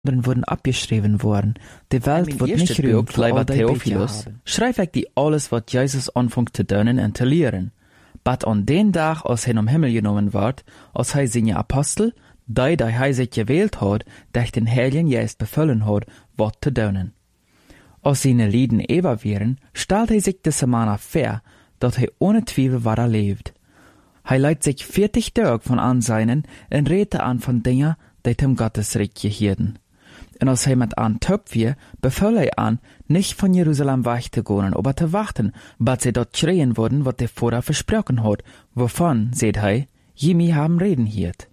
wurden abgeschrieben worden. Die Welt wird nicht rühmen für all die Theophilus. Schreib ich die alles, was Jesus anfängt zu tun und zu lehren. But an den Tag, als hij om Himmel genommen wordt, als hij zijn Apostel, die hij zich gewählt hat, durch den Heiligen Geist bevullen hat, wat te doen. Als seine Lieden eber wären, stellt hij sich diese Mann vor, dat hij ohne Zweifel waar lebt. Hij leidt sich 40 Tage von Anseinen en redet an von Dingen, die dem Gottesreich gehören. Und als hij met an töp wir, befahl hij an, nicht von Jerusalem wegzugehen, aber zu warten, bis sie dort schreien würden, was der Vater versprochen hat, wovon, seht hij, je mi haben reden hiert.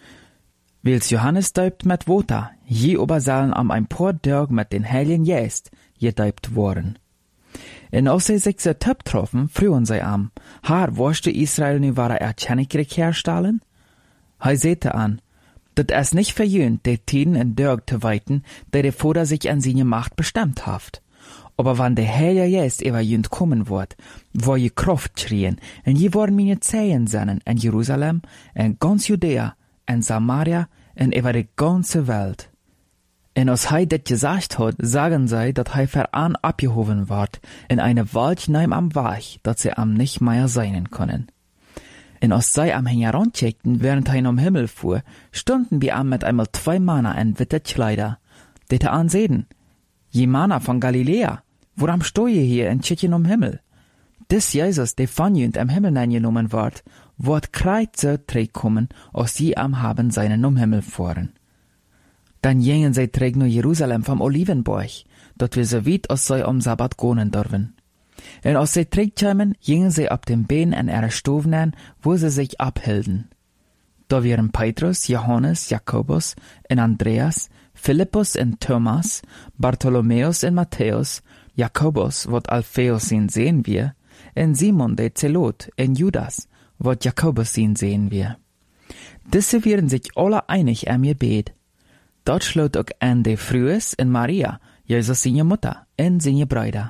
Wils Johannes däupt mit Wasser, je aber sollen am ein paar Tage mit den Heiligen Geist gedäupt worden. Und als sie sich so töp troffen, frühen sie am, Herr, wirst du Israel nu wahre Erkennungsreich herstellen? Hij sehte an, dat es nicht verjönt, die Tiden und Tage zu weiten, die der Vater sich an seine Macht bestimmt hat. Aber wann der Heilige Geist über jünd kommen wird, wo je Kraft schrien, und je worden meine Zehen sennen in Jerusalem, in ganz Judäa, in Samaria, und über die ganze Welt. Und als hij das gesagt hat, sagen sie, dass hij veran abgehoben wird, in eine Welt neim am Weg, dass sie am nicht mehr sein können. Und als sie am Heran checkten, während hij am Himmel fuhr, stunden wir am mit einmal 2 Männer in witte Kleider. Dete ansehen, je Männer von Galiläa, woran stoje hier in Tschechien am Himmel? Dis Jesus, der von jünd am Himmel eingenommen wird kreit so kommen, als sie am haben seinen am Himmel fuhren. Dann gingen sie träg nach Jerusalem vom Olivenberg, dort wir so weit als sie am Sabbat gehen dürfen. Und als sie trägkamen, gingen sie ab dem Bein an ihre Stufen, wo sie sich abhielten. Da waren Petrus, Johannes, Jakobus und Andreas, Philippus und Thomas, Bartholomäus und Matthäus, Jakobus, wat Alpheus ihn sehen wir, und Simon der Zelot und Judas, wat Jakobus ihn sehen wir. Diese waren sich alle einig am Gebet. Dort schloot auch an de Frühes und Maria, Jesus seine Mutter, und seine Brüder.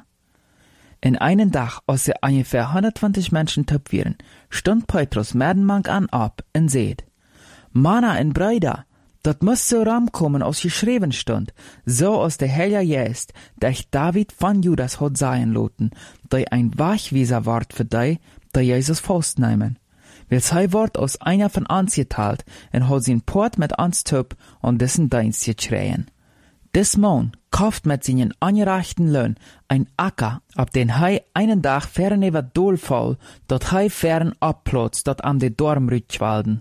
In einen Tag, als sie ungefähr 120 Menschen töp waren, stund Petrus medenmank an ab und seht, Männer und Brüder, dat muss so ramkommen, als geschrieben stund, so als der Heilige Geist, durch David von Judas hat sein loten, der ein Wegweiser ward für die Jesus festnehmen. Weil sei ward aus einer von uns geteilt und hat sein Port mit uns töp und dessen Dienst geschreien. Des Mann kauft mit seinen angereichten Lohn ein Acker, ab den hei einen Tag fern über Dolfall, dort hei fern abplotzt, dort am de Dormrüt schwalden.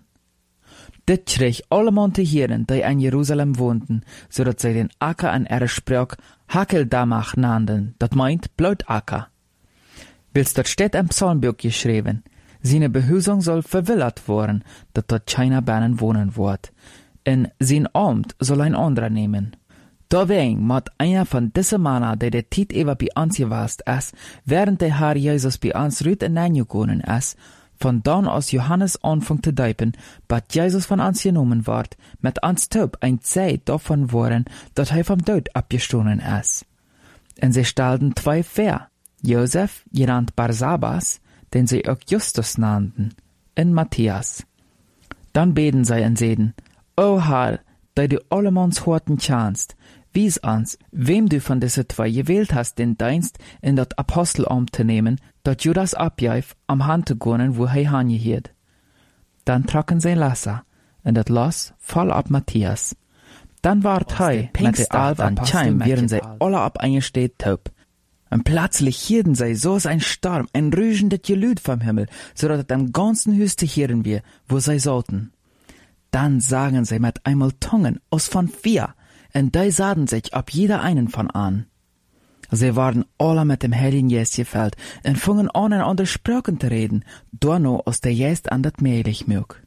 Dit schreich alle Monte Hieren, die in Jerusalem wohnten, so dat sie den Acker an ihre Sprach Hakeldamach nannten, dat meint Blautacker. Willst dort steht im Psalmbuch geschrieben, seine Behüsung soll verwillert worden, dat dort keiner Bernen wohnen wird, und sein Amt soll ein anderer nehmen. Deswegen muss einer von diesen Männern, der der Tiet über bei uns gewesen ist, während der Herr Jesus bei uns rüt hineingegangen ist, von dann aus Johannes anfängt zu däupen, bis Jesus von uns genommen wird, mit uns Taub ein Zeit davon worden, dass er vom Tod abgestoßen ist. Und sie stellten 2 vor, Josef, genannt Barsabas, den sie auch Justus nannten, und Matthias. Dann beten sie und sehen, O Herr, da du allemans Horten kannst, wies uns, wem du von diesen 2 gewählt hast, den Dienst in das Apostelamt zu nehmen, dat Judas abjeif am Hand zu gehen, wo er hangehiert. Dann tragen sie Lasser, und das Lass fall ab Matthias. Dann ward hei, mit der Alp an Scheim, wären sie alle ab eingesteht taub. Und plötzlich hierden sie so ein Sturm, ein rügendes Gelüt vom Himmel, so dass am ganzen Hüste hören wir, wo sie sollten. Dann sagen sie mit einmal Tungen aus von 4, und die sahen sich ab jeder einen von an. Sie waren alle mit dem Heiligen Geist gefüllt und fingen an, in andere Sprachen zu reden, da noch aus der Geist an das möglich mög.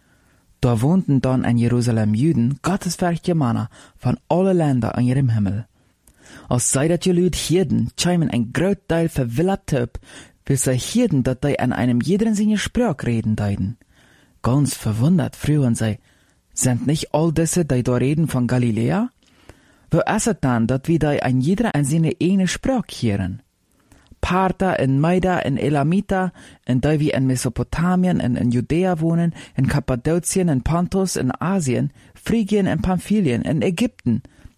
Da wohnten dann in Jerusalem Juden, gottesfürchtige Männer von allen Ländern an ihrem Himmel. Als sie das Gelüt hierden, scheimen ein großer Teil verwillert Typ, weil sie hierden, dass die an einem jeden seine Sprache reden deuten. Ganz verwundert frühen sie, sind nicht all diese, die da reden von Galiläa? Wo ist es dann, dass wir da ein jeder an seine eine Sprache hören? Parther in Meida in Elamita, in die wir in Mesopotamien in Judäa wohnen, in Kappadokien, in Pontus, in Asien, Phrygien, in Pamphylien, in Ägypten,